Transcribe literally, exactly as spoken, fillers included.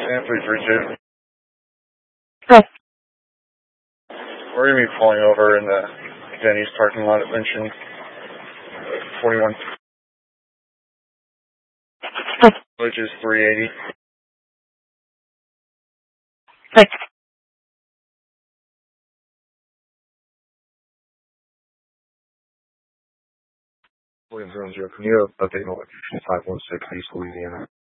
Sam, please reach it. Hi. We're going to be pulling over in the Denny's parking lot at Lynch and forty-one, Hi. which is three eighty. Hi. William zero zero, can you update my location five one six East Louisiana?